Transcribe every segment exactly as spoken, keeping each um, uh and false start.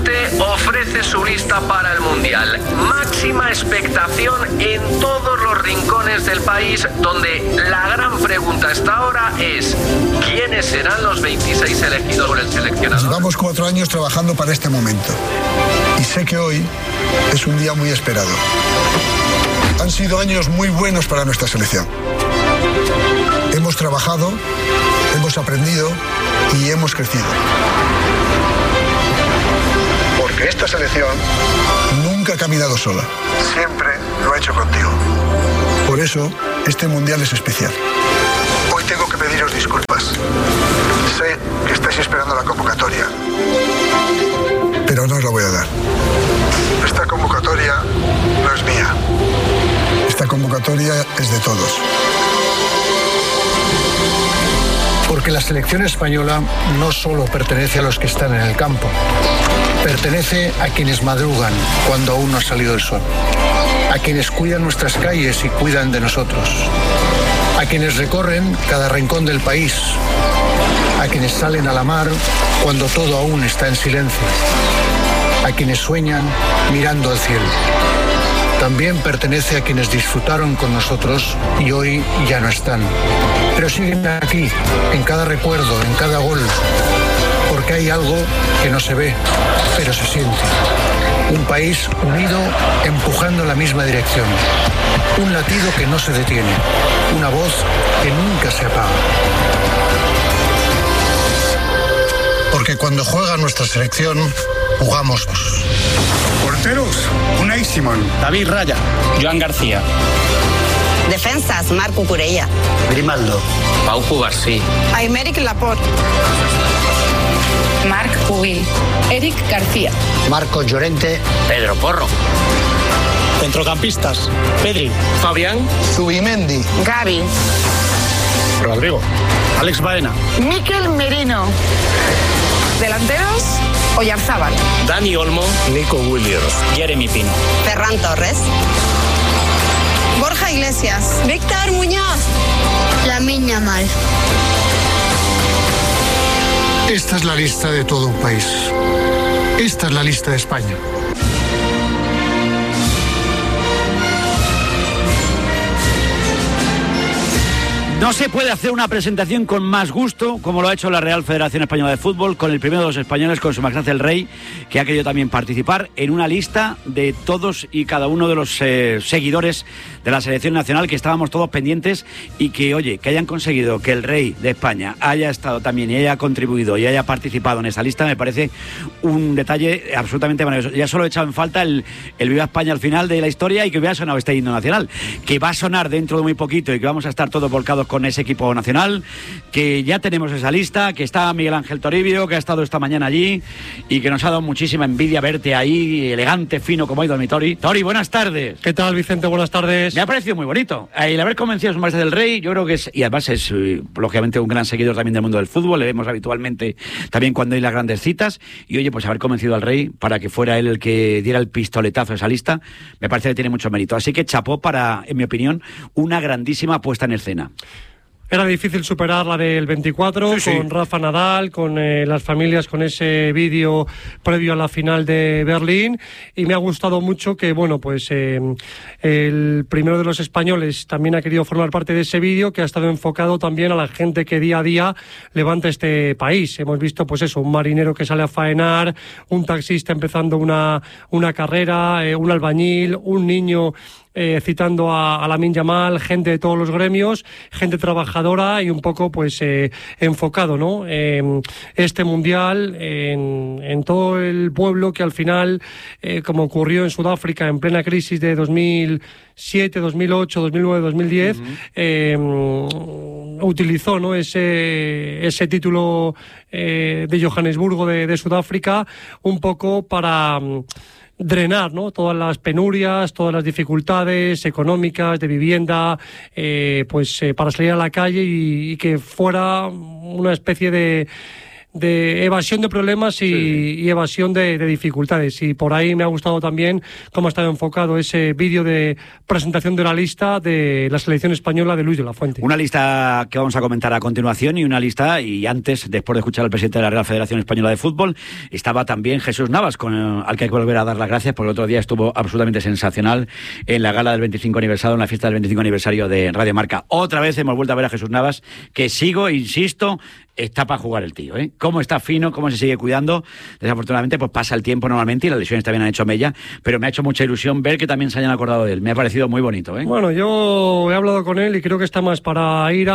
Conte ofrece su lista para el Mundial. Máxima expectación en todos los rincones del país, donde la gran pregunta hasta ahora es: ¿quiénes serán los veintiséis elegidos por el seleccionador? Llevamos cuatro años trabajando para este momento y sé que hoy es un día muy esperado. Han sido años muy buenos para nuestra selección. Hemos trabajado, hemos aprendido y hemos crecido. Porque esta selección nunca ha caminado sola. Siempre lo ha hecho contigo. Por eso, este Mundial es especial. Hoy tengo que pediros disculpas. Sé que estáis esperando la convocatoria, pero no os la voy a dar. Esta convocatoria no es mía. Esta convocatoria es de todos. Porque la selección española no solo pertenece a los que están en el campo, pertenece a quienes madrugan cuando aún no ha salido el sol, a quienes cuidan nuestras calles y cuidan de nosotros, a quienes recorren cada rincón del país, a quienes salen a la mar cuando todo aún está en silencio, a quienes sueñan mirando al cielo. También pertenece a quienes disfrutaron con nosotros y hoy ya no están, pero siguen aquí, en cada recuerdo, en cada gol, porque hay algo que no se ve, pero se siente. Un país unido, empujando en la misma dirección. Un latido que no se detiene. Una voz que nunca se apaga. Porque cuando juega nuestra selección, jugamos. Porteros, Unai Simón. David Raya. Joan García. Defensas, Marc Cucurella. Grimaldo. Pau Cubarsí. Aymeric Laporte. Marc Pubil. Eric García. Marcos Llorente. Pedro Porro. Centrocampistas: Pedri. Fabián. Zubimendi. Gavi. Rodrigo. Alex Baena. Mikel Merino. Delanteros: Oyarzábal. Dani Olmo. Nico Williams. Jeremy Pino. Ferran Torres. Borja Iglesias. Víctor Muñoz. Lamine Yamal. Esta es la lista de todo un país. Esta es la lista de España. No se puede hacer una presentación con más gusto, como lo ha hecho la Real Federación Española de Fútbol, con el primero de los españoles, con Su Majestad el Rey, que ha querido también participar en una lista de todos y cada uno de los eh, seguidores de la selección nacional, que estábamos todos pendientes, y que, oye, que hayan conseguido que el Rey de España haya estado también y haya contribuido y haya participado en esa lista, me parece un detalle absolutamente maravilloso. Ya solo he echado en falta el, el Viva España al final de la historia, y que hubiera sonado este himno nacional, que va a sonar dentro de muy poquito y que vamos a estar todos volcados con ese equipo nacional, que ya tenemos esa lista, que está Miguel Ángel Toribio, que ha estado esta mañana allí y que nos ha dado muchísima envidia verte ahí, elegante, fino, como ha ido mi Tori. Tori, buenas tardes. ¿Qué tal, Vicente? Buenas tardes. Me ha parecido muy bonito. El haber convencido a Su Majestad del Rey, yo creo que es, y además es, lógicamente, un gran seguidor también del mundo del fútbol, le vemos habitualmente también cuando hay las grandes citas, y oye, pues haber convencido al Rey para que fuera él el que diera el pistoletazo a esa lista, me parece que tiene mucho mérito. Así que chapó para, en mi opinión, una grandísima puesta en escena. Era difícil superar la del veinticuatro, sí, sí. Con Rafa Nadal, con eh, las familias, con ese vídeo previo a la final de Berlín, y me ha gustado mucho que, bueno, pues eh, el primero de los españoles también ha querido formar parte de ese vídeo, que ha estado enfocado también a la gente que día a día levanta este país. Hemos visto, pues eso, un marinero que sale a faenar, un taxista empezando una, una carrera, eh, un albañil, un niño Eh, citando a, a Lamine Yamal, gente de todos los gremios, gente trabajadora y un poco pues eh, enfocado, ¿no? Eh, este mundial en, en todo el pueblo que al final, eh, como ocurrió en Sudáfrica en plena crisis de dos mil siete, dos mil ocho, dos mil nueve, dos mil diez, uh-huh. eh, utilizó, ¿no? ese, ese título eh, de Johannesburgo de, de Sudáfrica un poco para drenar, ¿no? Todas las penurias, todas las dificultades económicas, de vivienda, eh, pues eh, para salir a la calle y, y que fuera una especie de de evasión de problemas y, sí. y evasión de, de dificultades. Y por ahí me ha gustado también cómo ha estado enfocado ese vídeo de presentación de la lista de la selección española de Luis de la Fuente. Una lista que vamos a comentar a continuación y una lista, y antes, después de escuchar al presidente de la Real Federación Española de Fútbol, estaba también Jesús Navas, con el, al que hay que volver a dar las gracias, porque el otro día estuvo absolutamente sensacional en la gala del veinticinco aniversario, en la fiesta del veinticinco aniversario de Radio Marca. Otra vez hemos vuelto a ver a Jesús Navas, que sigo, insisto, está para jugar el tío, ¿eh? Cómo está fino, cómo se sigue cuidando. Desafortunadamente, pues pasa el tiempo normalmente y las lesiones también han hecho mella, pero me ha hecho mucha ilusión ver que también se hayan acordado de él. Me ha parecido muy bonito, ¿eh? Bueno, yo he hablado con él y creo que está más para ir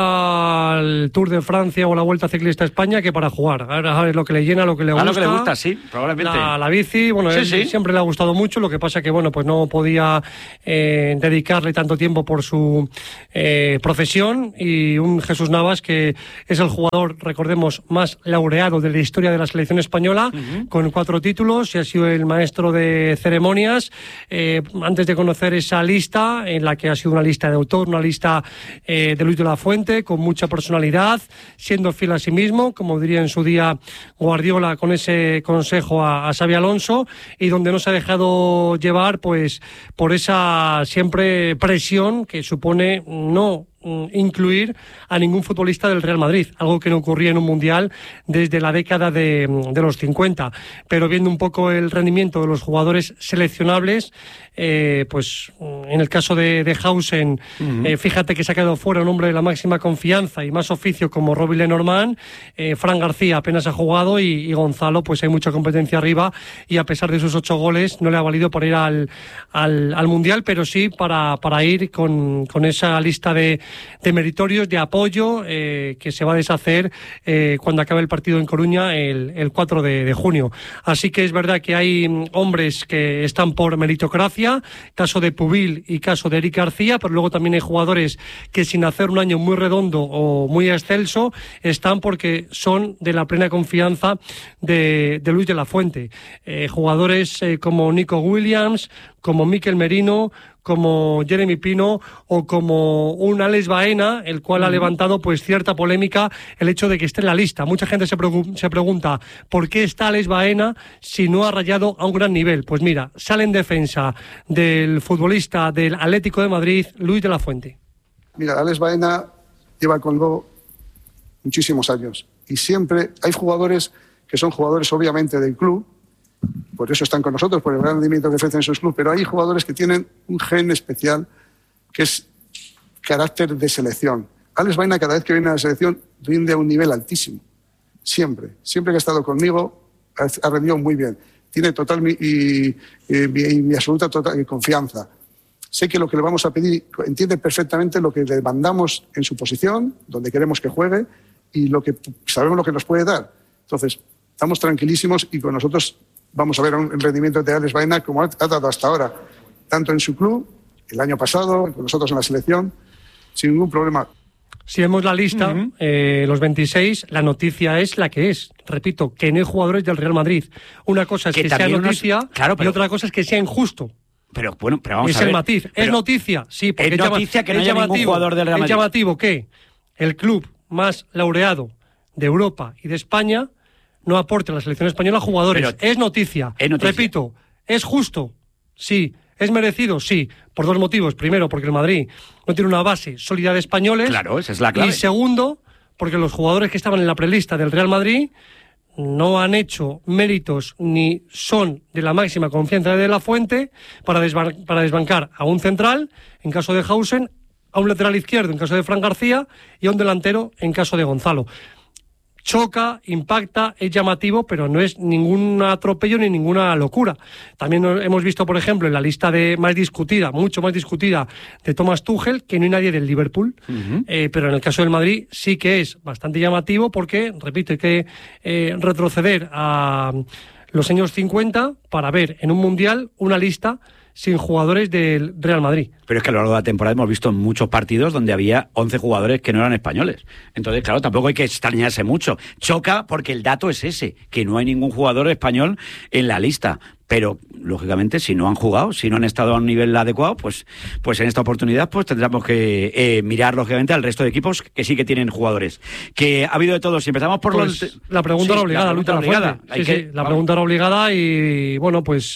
al Tour de Francia o la Vuelta Ciclista a España que para jugar. Ahora es lo que le llena, lo que le gusta. A lo que le gusta, sí, probablemente. La, la bici, bueno, sí, él sí. siempre le ha gustado mucho, lo que pasa que, bueno, pues no podía eh, dedicarle tanto tiempo por su eh, profesión, y un Jesús Navas que es el jugador, recordemos, más laureado de la historia de la selección española, uh-huh. con cuatro títulos, y ha sido el maestro de ceremonias. Eh, antes de conocer esa lista, en la que ha sido una lista de autor, una lista eh, de Luis de la Fuente, con mucha personalidad, siendo fiel a sí mismo, como diría en su día Guardiola con ese consejo a, a Xabi Alonso, y donde no se ha dejado llevar pues por esa siempre presión que supone no incluir a ningún futbolista del Real Madrid, algo que no ocurría en un mundial desde la década de, de los cincuenta. Pero viendo un poco el rendimiento de los jugadores seleccionables, eh, pues en el caso de, de Hausen, uh-huh. eh, fíjate que se ha quedado fuera un hombre de la máxima confianza y más oficio como Robbie Lenormand. eh, Fran García apenas ha jugado, y, y Gonzalo, pues hay mucha competencia arriba, y a pesar de sus ocho goles no le ha valido para ir al, al, al mundial, pero sí para, para ir con, con esa lista de de meritorios, de apoyo, eh, que se va a deshacer eh, cuando acabe el partido en Coruña el, el cuatro de junio. Así que es verdad que hay hombres que están por meritocracia, caso de Pubil y caso de Eric García, pero luego también hay jugadores que, sin hacer un año muy redondo o muy excelso, están porque son de la plena confianza de, de Luis de la Fuente. Eh, jugadores eh, como Nico Williams, como Mikel Merino, como Jeremy Pino o como un Alex Baena, el cual mm. ha levantado pues cierta polémica el hecho de que esté en la lista. Mucha gente se, pregu- se pregunta ¿por qué está Alex Baena si no ha rayado a un gran nivel? Pues mira, sale en defensa del futbolista del Atlético de Madrid, Luis de la Fuente. Mira, Alex Baena lleva con Lobo muchísimos años, y siempre hay jugadores que son jugadores obviamente del club, por eso están con nosotros, por el gran rendimiento que ofrecen sus clubes, pero hay jugadores que tienen un gen especial que es carácter de selección. Alex Baena, cada vez que viene a la selección, rinde a un nivel altísimo. Siempre. Siempre que ha estado conmigo, ha rendido muy bien. Tiene total mi, y, y, mi, y mi absoluta total confianza. Sé que lo que le vamos a pedir, entiende perfectamente lo que le mandamos en su posición, donde queremos que juegue, y lo que sabemos lo que nos puede dar. Entonces, estamos tranquilísimos, y con nosotros vamos a ver un rendimiento de Alex Baena como ha dado hasta ahora, tanto en su club, el año pasado, con nosotros en la selección, sin ningún problema. Si vemos la lista, uh-huh. eh, los veintiséis, la noticia es la que es. Repito, que no hay jugadores del Real Madrid. Una cosa es que, que sea noticia, unos... claro, pero... y otra cosa es que sea injusto. Pero bueno, pero vamos es a ver. el matiz. Pero... Es noticia, sí. Porque es noticia que no haya ningún jugador del Real Madrid. Es llamativo que el club más laureado de Europa y de España no aporte a la selección española jugadores. Pero es noticia. Es noticia. Repito, ¿es justo? Sí. ¿Es merecido? Sí. Por dos motivos. Primero, porque el Madrid no tiene una base sólida de españoles. Claro, esa es la clave. Y segundo, porque los jugadores que estaban en la prelista del Real Madrid no han hecho méritos ni son de la máxima confianza de De la Fuente para, desban- para desbancar a un central, en caso de Hausen, a un lateral izquierdo, en caso de Fran García, y a un delantero, en caso de Gonzalo. Choca, impacta, es llamativo, pero no es ningún atropello ni ninguna locura. También hemos visto, por ejemplo, en la lista de más discutida, mucho más discutida, de Thomas Tuchel, que no hay nadie del Liverpool, uh-huh. eh, pero en el caso del Madrid sí que es bastante llamativo porque, repito, hay que eh, retroceder a los años cincuenta para ver en un mundial una lista sin jugadores del Real Madrid. Pero es que a lo largo de la temporada hemos visto muchos partidos donde había once jugadores que no eran españoles. Entonces, claro, tampoco hay que extrañarse mucho. Choca porque el dato es ese, que no hay ningún jugador español en la lista. pero lógicamente si no han jugado, si no han estado a un nivel adecuado, pues, pues en esta oportunidad pues tendremos que eh, mirar lógicamente al resto de equipos que sí que tienen jugadores. Que ha habido de todo. Si empezamos por pues los... La pregunta sí, era obligada, la pregunta Luis de la obligada. Fuente. Hay Sí, que... sí, la pregunta era obligada y bueno, pues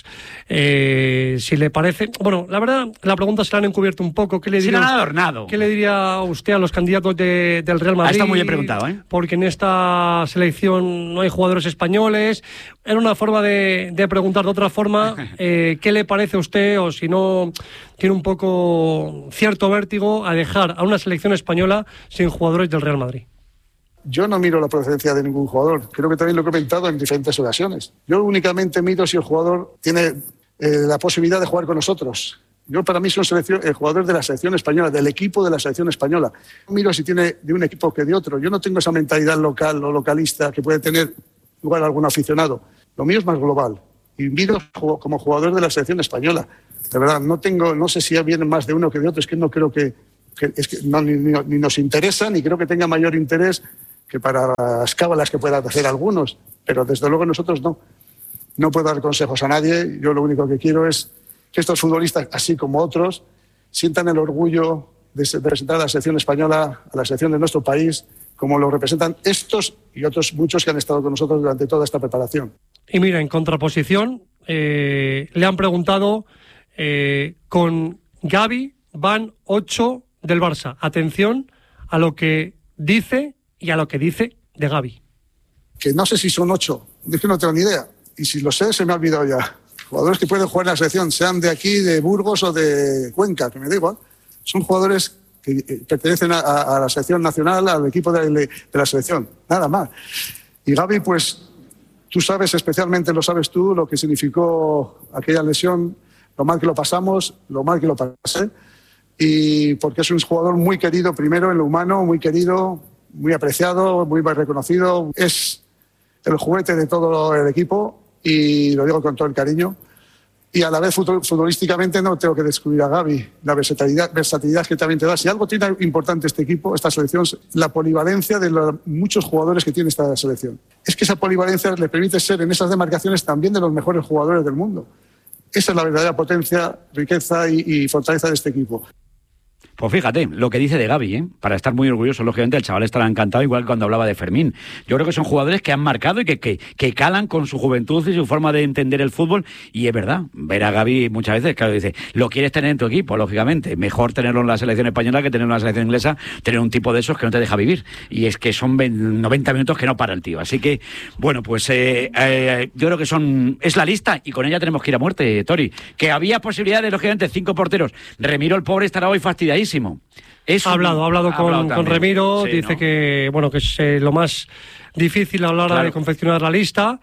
eh, si le parece... Bueno, la verdad, la pregunta se la han encubierto un poco. ¿Qué le Se diría, la han adornado. ¿Qué le diría usted a los candidatos de, del Real Madrid? Ah, está muy bien preguntado, ¿eh? Porque en esta selección no hay jugadores españoles. Era una forma de, de preguntar de otra forma. Eh, ¿Qué le parece a usted, o si no tiene un poco cierto vértigo, a dejar a una selección española sin jugadores del Real Madrid? Yo no miro la procedencia de ningún jugador. Creo que también lo he comentado en diferentes ocasiones. Yo únicamente miro si el jugador tiene eh, la posibilidad de jugar con nosotros. Yo, para mí, soy selección, el jugador de la selección española, del equipo de la selección española. No miro si tiene de un equipo que de otro. Yo no tengo esa mentalidad local o localista que puede tener igual algún aficionado. Lo mío es más global. Y miro como jugador de la selección española. De verdad, no tengo, no sé si vienen más de uno que de otro. Es que no creo que, que, es que no, ni, ni, ni nos interesa, ni creo que tenga mayor interés que para las cábalas que puedan hacer algunos. Pero desde luego nosotros no. No puedo dar consejos a nadie. Yo lo único que quiero es que estos futbolistas, así como otros, sientan el orgullo de representar a la selección española, a la selección de nuestro país, como lo representan estos y otros muchos que han estado con nosotros durante toda esta preparación. Y mira, en contraposición, eh, le han preguntado, eh, con Gavi van ocho del Barça. Atención a lo que dice y a lo que dice de Gavi. Que no sé si son ocho, es que no tengo ni idea. Y si lo sé, se me ha olvidado ya. Jugadores que pueden jugar en la selección, sean de aquí, de Burgos o de Cuenca, que me da igual. Son jugadores que pertenecen a, a la selección nacional, al equipo de, de la selección, nada más. Y Gavi, pues, tú sabes, especialmente lo sabes tú, lo que significó aquella lesión, lo mal que lo pasamos, lo mal que lo pasé, y porque es un jugador muy querido, primero en lo humano, muy querido, muy apreciado, muy reconocido. Es el juguete de todo el equipo, y lo digo con todo el cariño. Y a la vez futbolísticamente no tengo que descubrir a Gavi, la versatilidad, versatilidad que también te da. Si algo tiene importante este equipo, esta selección, la polivalencia de los muchos jugadores que tiene esta selección. Es que esa polivalencia le permite ser en esas demarcaciones también de los mejores jugadores del mundo. Esa es la verdadera potencia, riqueza y, y fortaleza de este equipo. Pues fíjate, lo que dice de Gavi, ¿eh? Para estar muy orgulloso, lógicamente, el chaval estará encantado, igual que cuando hablaba de Fermín. Yo creo que son jugadores que han marcado y que, que, que calan con su juventud y su forma de entender el fútbol, y es verdad, ver a Gavi muchas veces, claro, dice, lo quieres tener en tu equipo, lógicamente, mejor tenerlo en la selección española que tenerlo en la selección inglesa, tener un tipo de esos que no te deja vivir, y es que son noventa minutos que no para el tío, así que, bueno, pues eh, eh, yo creo que son es la lista, y con ella tenemos que ir a muerte, Tori, que había posibilidades, lógicamente, cinco porteros. Remiro, el pobre, estará hoy fastidiadísimo. Es ha hablado, ha hablado, con, hablado con Remiro, sí, dice ¿no? que bueno que es eh, lo más difícil a la hora claro. de confeccionar la lista,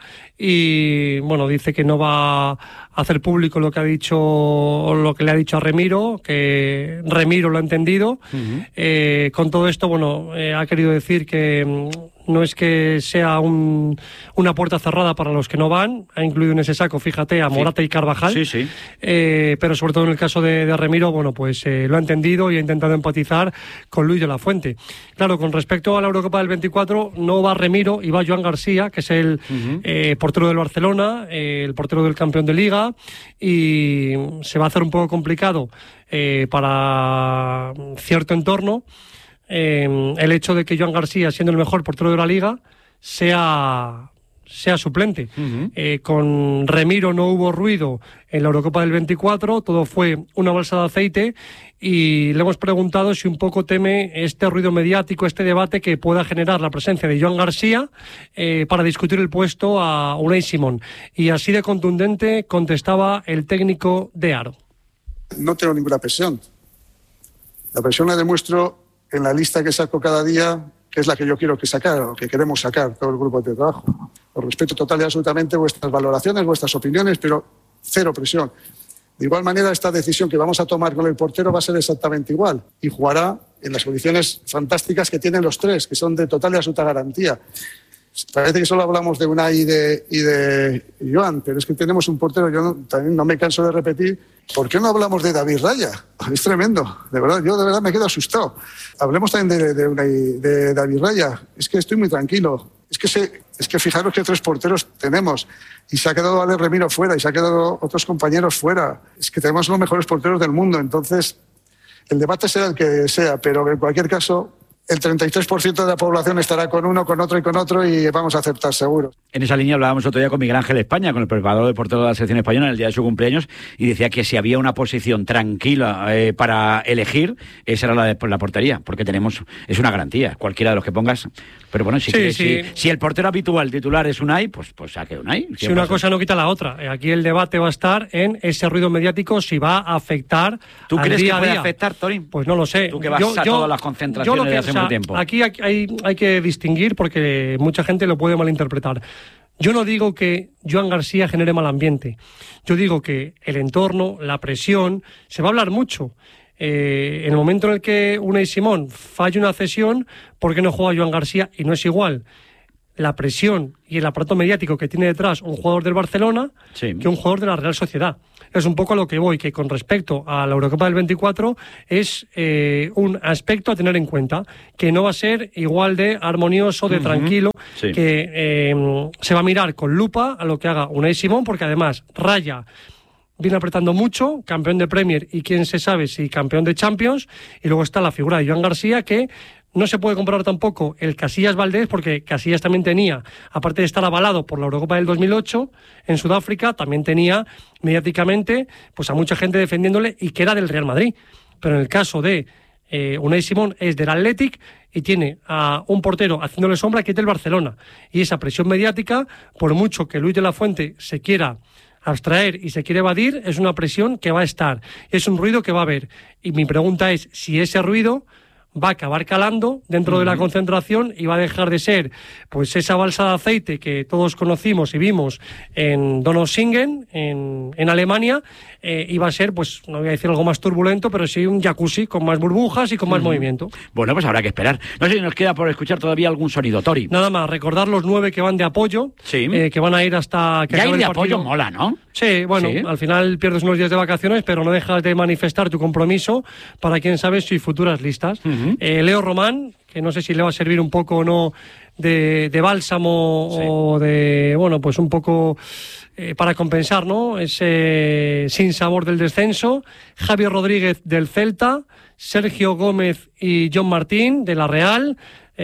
y bueno, dice que no va a hacer público lo que ha dicho o lo que le ha dicho a Remiro, que Remiro lo ha entendido. Uh-huh. Eh, con todo esto, bueno, eh, ha querido decir que mm, no es que sea un, una puerta cerrada para los que no van, ha incluido en ese saco, fíjate, a Morata sí. y Carvajal, sí, sí. Eh, pero sobre todo en el caso de, de Remiro, bueno, pues eh, lo ha entendido y ha intentado empatizar con Luis de la Fuente. Claro, con respecto a la Eurocopa del veinticuatro, no va Remiro y va Joan García, que es el uh-huh. eh, portero del Barcelona, eh, el portero del campeón de Liga, y se va a hacer un poco complicado eh, para cierto entorno eh, el hecho de que Joan García, siendo el mejor portero de la Liga, sea... sea suplente. Uh-huh. Eh, con Remiro no hubo ruido en la Eurocopa del veinticuatro, todo fue una balsa de aceite, y le hemos preguntado si un poco teme este ruido mediático, este debate que pueda generar la presencia de Joan García eh, para discutir el puesto a Unai Simón. Y así de contundente contestaba el técnico de Aro. No tengo ninguna presión. La presión la demuestro en la lista que saco cada día, que es la que yo quiero que sacar, o que queremos sacar todo el grupo de trabajo. Os respeto total y absolutamente vuestras valoraciones, vuestras opiniones, pero cero presión. De igual manera, esta decisión que vamos a tomar con el portero va a ser exactamente igual, y jugará en las condiciones fantásticas que tienen los tres, que son de total y absoluta garantía. Parece que solo hablamos de Unai y de, y de Joan, pero es que tenemos un portero, yo no, también no me canso de repetir, ¿por qué no hablamos de David Raya? Es tremendo, de verdad, yo de verdad me quedo asustado. Hablemos también de, de, Unai, de David Raya, es que estoy muy tranquilo. Es que, se, es que fijaros que tres porteros tenemos y se ha quedado Ale Remiro fuera y se ha quedado otros compañeros fuera. Es que tenemos los mejores porteros del mundo, entonces el debate será el que sea, pero en cualquier caso el treinta y tres por ciento de la población estará con uno, con otro y con otro y vamos a aceptar seguro. En esa línea hablábamos otro día con Miguel Ángel España, con el preparador de portero de la selección española en el día de su cumpleaños, y decía que si había una posición tranquila eh, para elegir, esa era la de la portería, porque tenemos, es una garantía, cualquiera de los que pongas. Pero bueno, si, sí, quieres, sí. si, si el portero habitual titular es Unai, pues, pues saque Unai. Si una cosa no quita la otra. Aquí el debate va a estar en ese ruido mediático, si va a afectar ¿Tú al crees día que puede a día. afectar, Tori? Pues no lo sé. Tú que vas yo, a yo, todas las concentraciones que, de hace o sea, mucho tiempo. Aquí hay, hay, hay que distinguir porque mucha gente lo puede malinterpretar. Yo no digo que Joan García genere mal ambiente. Yo digo que el entorno, la presión, se va a hablar mucho. Eh, en el momento en el que Unai Simón falle una cesión, ¿por qué no juega Joan García? Y no es igual la presión y el aparato mediático que tiene detrás un jugador del Barcelona sí. que un jugador de la Real Sociedad. Es un poco a lo que voy, que con respecto a la Eurocopa del veinticuatro es eh, un aspecto a tener en cuenta, que no va a ser igual de armonioso, de uh-huh. tranquilo, sí. que eh, se va a mirar con lupa a lo que haga Unai Simón, porque además Raya viene apretando mucho, campeón de Premier y quién se sabe si campeón de Champions, y luego está la figura de Joan García, que no se puede comparar tampoco el Casillas-Valdés, porque Casillas también tenía, aparte de estar avalado por la Eurocopa del dos mil ocho en Sudáfrica, también tenía mediáticamente pues a mucha gente defendiéndole y que era del Real Madrid. Pero en el caso de eh, Unai Simón es del Athletic y tiene a un portero haciéndole sombra que es del Barcelona. Y esa presión mediática, por mucho que Luis de la Fuente se quiera abstraer y se quiere evadir, es una presión que va a estar, es un ruido que va a haber. Y mi pregunta es si ese ruido va a acabar calando dentro uh-huh. de la concentración y va a dejar de ser pues esa balsa de aceite que todos conocimos y vimos en Donaueschingen, en, en Alemania, eh, y va a ser, pues no voy a decir algo más turbulento, pero sí un jacuzzi con más burbujas y con más uh-huh. movimiento. Bueno, pues habrá que esperar. No sé si nos queda por escuchar todavía algún sonido, Tori. Nada más, recordar los nueve que van de apoyo, sí. eh, que van a ir hasta que ya acabe ir de el partido. Apoyo mola, ¿no? Sí, bueno, sí. Al final pierdes unos días de vacaciones, pero no dejas de manifestar tu compromiso para, quién sabe, sus futuras listas. Uh-huh. Eh, Leo Román, que no sé si le va a servir un poco o no de, de bálsamo sí. o de, bueno, pues un poco eh, para compensar, ¿no? Ese sinsabor del descenso. Javier Rodríguez del Celta, Sergio Gómez y John Martín de la Real,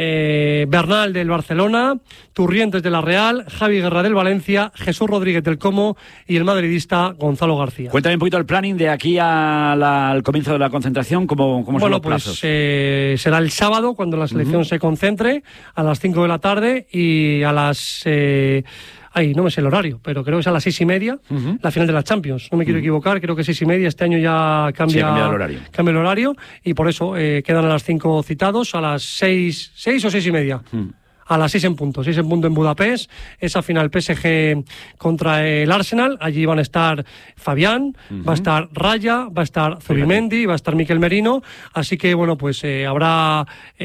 eh, Bernal del Barcelona, Turrientes de la Real, Javi Guerra del Valencia, Jesús Rodríguez del Como y el madridista Gonzalo García. Cuéntame un poquito el planning de aquí a la, al comienzo de la concentración, ¿cómo, cómo son bueno, los plazos? Pues eh, será el sábado cuando la selección uh-huh. se concentre a las cinco de la tarde y a las... Eh, Ay, no me sé el horario, pero creo que es a las seis y media, uh-huh. la final de la Champions. No me quiero uh-huh. equivocar, creo que seis y media. Este año ya cambia, sí, el horario. cambia el horario y por eso eh, quedan a las cinco citados, a las seis, seis o seis y media. Uh-huh. A las seis en punto, seis en punto en Budapest, esa final P S G contra el Arsenal, allí van a estar Fabián, uh-huh. va a estar Raya, va a estar Zubimendi, va a estar Mikel Merino, así que bueno, pues eh, habrá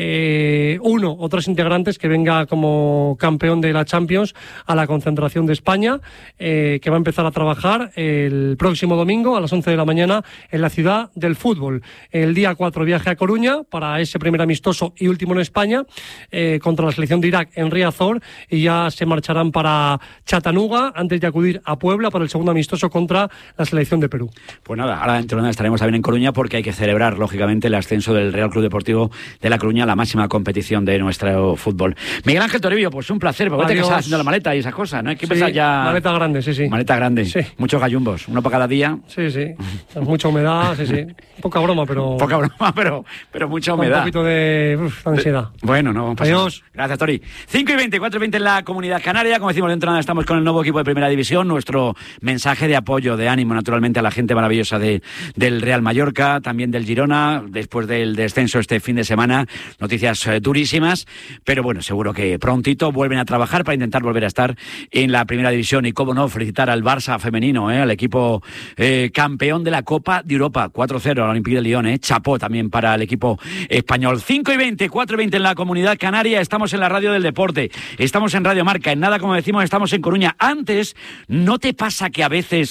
eh, uno o tres integrantes que venga como campeón de la Champions a la concentración de España, eh, que va a empezar a trabajar el próximo domingo a las once de la mañana en la ciudad del fútbol. El día cuatro viaje a Coruña para ese primer amistoso y último en España, eh, contra la selección de en Riazor, y ya se marcharán para Chattanooga antes de acudir a Puebla para el segundo amistoso contra la selección de Perú. Pues nada, ahora dentro de nada estaremos también en Coruña porque hay que celebrar lógicamente el ascenso del Real Club Deportivo de La Coruña, la máxima competición de nuestro fútbol. Miguel Ángel Toribio, pues un placer, porque te que estás haciendo la maleta y esas cosas, ¿no? Hay que empezar sí, ya... maleta grande, sí, sí. Maleta grande, sí. Muchos gallumbos, uno para cada día. Sí, sí, mucha humedad, sí, sí. Poca broma, pero... Poca broma, pero, pero mucha humedad. Un poquito de uf, ansiedad. De... Bueno, no pasa. Adiós. Gracias, Tori. cinco y veinte, cuatro y veinte en la Comunidad Canaria. Como decimos, dentro de nada estamos con el nuevo equipo de Primera División. Nuestro mensaje de apoyo, de ánimo, naturalmente, a la gente maravillosa de, del Real Mallorca, también del Girona, después del descenso este fin de semana. Noticias eh, durísimas, pero bueno, seguro que prontito vuelven a trabajar para intentar volver a estar en la Primera División. Y cómo no, felicitar al Barça femenino, eh, al equipo eh, campeón de la Copa de Europa, cuatro cero al Olympique de Lyon. Eh. Chapó también para el equipo español. cinco y veinte, cuatro y veinte en la Comunidad Canaria. Estamos en la radio del deporte. Estamos en Radio Marca. En nada, como decimos, estamos en Coruña. Antes, ¿no te pasa que a veces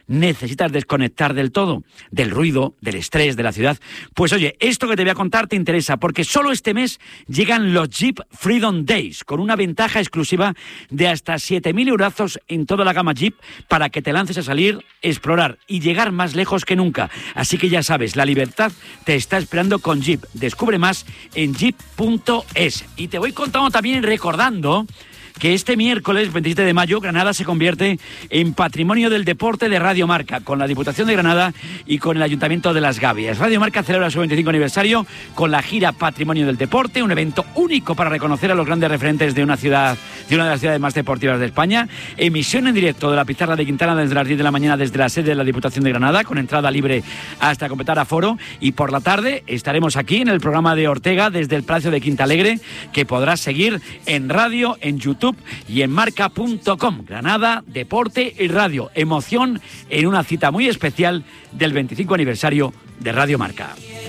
¿Necesitas desconectar del todo? Del ruido, del estrés, de la ciudad. Pues oye, esto que te voy a contar te interesa, porque solo este mes llegan los Jeep Freedom Days, con una ventaja exclusiva de hasta siete mil eurazos en toda la gama Jeep, para que te lances a salir, explorar y llegar más lejos que nunca. Así que ya sabes, la libertad te está esperando con Jeep. Descubre más en jeep punto es. Y te voy contando también, recordando que este miércoles veintisiete de mayo Granada se convierte en Patrimonio del Deporte de Radio Marca, con la Diputación de Granada y con el Ayuntamiento de Las Gavias. Radio Marca celebra su veinticinco aniversario con la gira Patrimonio del Deporte, un evento único para reconocer a los grandes referentes de una ciudad, de una de las ciudades más deportivas de España. Emisión en directo de la Pizarra de Quintana desde las diez de la mañana desde la sede de la Diputación de Granada, con entrada libre hasta completar aforo. Y por la tarde estaremos aquí en el programa de Ortega desde el Palacio de Quintalegre, que podrás seguir en radio, en YouTube y en marca punto com. Granada, deporte y radio. Emoción en una cita muy especial del veinticinco aniversario de Radio Marca.